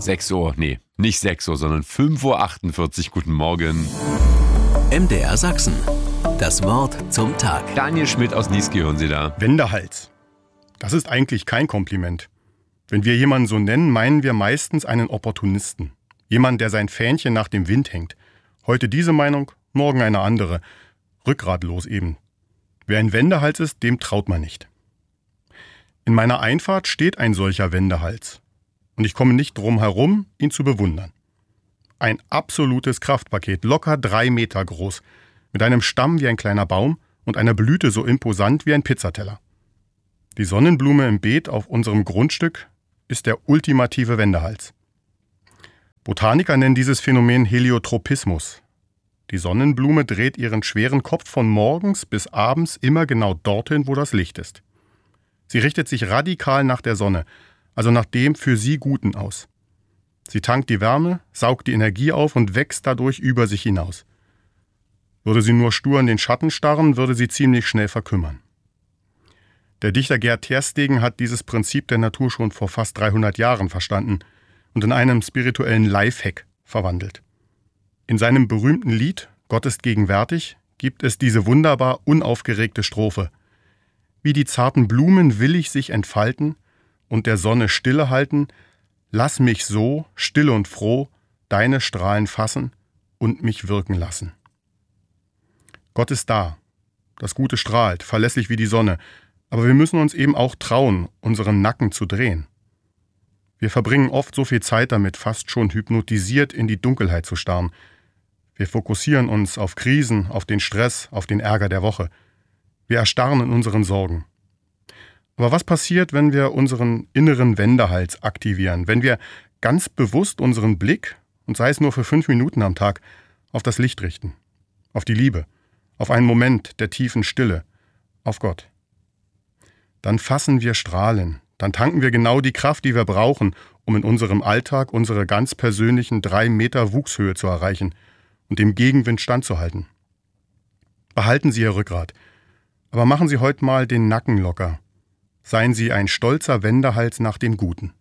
6 Uhr, nee, nicht 6 Uhr, sondern 5.48 Uhr. Guten Morgen. MDR Sachsen. Das Wort zum Tag. Daniel Schmidt aus Niesky hören Sie da. Wendehals. Das ist eigentlich kein Kompliment. Wenn wir jemanden so nennen, meinen wir meistens einen Opportunisten. Jemand, der sein Fähnchen nach dem Wind hängt. Heute diese Meinung, morgen eine andere. Rückgratlos eben. Wer ein Wendehals ist, dem traut man nicht. In meiner Einfahrt steht ein solcher Wendehals. Und ich komme nicht drum herum, ihn zu bewundern. Ein absolutes Kraftpaket, locker 3 Meter groß, mit einem Stamm wie ein kleiner Baum und einer Blüte so imposant wie ein Pizzateller. Die Sonnenblume im Beet auf unserem Grundstück ist der ultimative Wendehals. Botaniker nennen dieses Phänomen Heliotropismus. Die Sonnenblume dreht ihren schweren Kopf von morgens bis abends immer genau dorthin, wo das Licht ist. Sie richtet sich radikal nach der Sonne, also nach dem für sie Guten aus. Sie tankt die Wärme, saugt die Energie auf und wächst dadurch über sich hinaus. Würde sie nur stur in den Schatten starren, würde sie ziemlich schnell verkümmern. Der Dichter Gerd Terstegen hat dieses Prinzip der Natur schon vor fast 300 Jahren verstanden und in einem spirituellen Lifehack verwandelt. In seinem berühmten Lied »Gott ist gegenwärtig« gibt es diese wunderbar unaufgeregte Strophe. Wie die zarten Blumen willig sich entfalten und der Sonne Stille halten, lass mich so, still und froh, deine Strahlen fassen und mich wirken lassen. Gott ist da. Das Gute strahlt, verlässlich wie die Sonne. Aber wir müssen uns eben auch trauen, unseren Nacken zu drehen. Wir verbringen oft so viel Zeit damit, fast schon hypnotisiert in die Dunkelheit zu starren. Wir fokussieren uns auf Krisen, auf den Stress, auf den Ärger der Woche. Wir erstarren in unseren Sorgen. Aber was passiert, wenn wir unseren inneren Wendehals aktivieren, wenn wir ganz bewusst unseren Blick, und sei es nur für 5 Minuten am Tag, auf das Licht richten, auf die Liebe, auf einen Moment der tiefen Stille, auf Gott? Dann fassen wir Strahlen, dann tanken wir genau die Kraft, die wir brauchen, um in unserem Alltag unsere ganz persönlichen 3 Meter Wuchshöhe zu erreichen und dem Gegenwind standzuhalten. Behalten Sie Ihr Rückgrat, aber machen Sie heute mal den Nacken locker. Seien Sie ein stolzer Wendehals nach dem Guten.